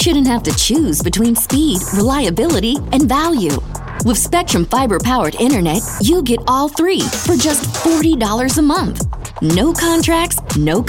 shouldn't have to choose between speed, reliability, and value. With Spectrum Fiber-powered internet, you get all three for just $40 a month. No contracts, no